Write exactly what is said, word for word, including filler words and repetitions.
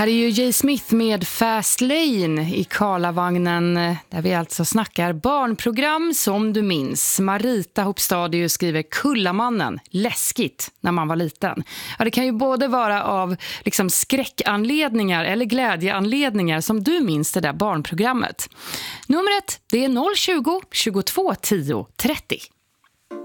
Här är ju Jay Smith med Fast Lane i Karlavagnen, där vi alltså snackar barnprogram som du minns. Marita Hopstadius skriver Kullamannen, läskigt när man var liten. Ja, det kan ju både vara av liksom skräckanledningar eller glädjeanledningar som du minns det där barnprogrammet. Numret, det är noll tjugo, tjugotvå tio, trettio.